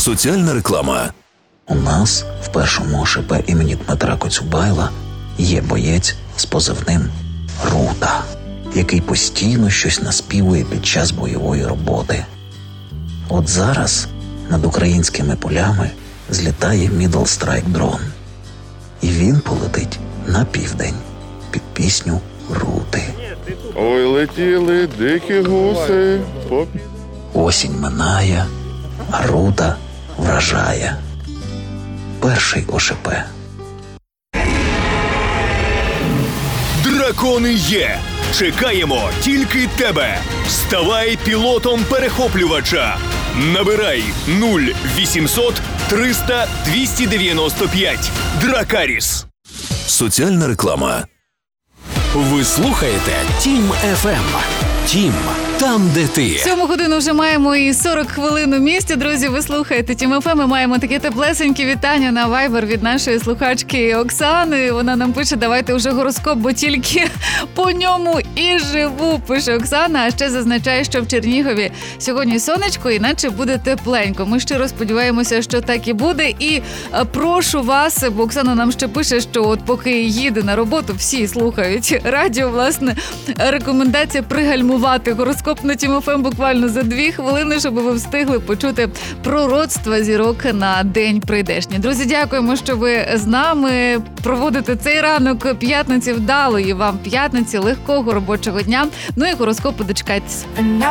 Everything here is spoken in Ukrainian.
Соціальна реклама. У нас в першому ОШП імені Дмитра Коцюбайла є боєць з позивним Рута, який постійно щось наспівує під час бойової роботи. От зараз над українськими полями злітає Middle Strike дрон. І він полетить на південь під пісню Рути. Ой, летіли дикі гуси. Осінь минає, а Рута вражає. Перший ОШП. Дракони є! Чекаємо тільки тебе! Ставай пілотом перехоплювача! Набирай 0800 300 295. Дракаріс. Соціальна реклама. Ви слухаєте Тім FM. Тім, там, де ти. 7:00 вже маємо і 40 хвилин у місті. Друзі, ви слухаєте Тім ФМ. Ми маємо таке теплесеньке вітання на Viber від нашої слухачки Оксани. Вона нам пише, давайте вже гороскоп, бо тільки по ньому і живу, пише Оксана. А ще зазначає, що в Чернігові сьогодні сонечко, іначе буде тепленько. Ми щиро сподіваємося, що так і буде. І прошу вас, бо Оксана нам ще пише, що от поки їде на роботу, всі слухають радіо, власне, рекомендація пригальмувати гороскоп на Тім ФМ буквально за 2 хвилини, щоб ви встигли почути пророцтва зірок на день прийдешній. Друзі, дякуємо, що ви з нами проводите цей ранок п'ятниці, вдалої вам п'ятниці, легкого робочого дня. Ну і гороскопу дочекайтеся.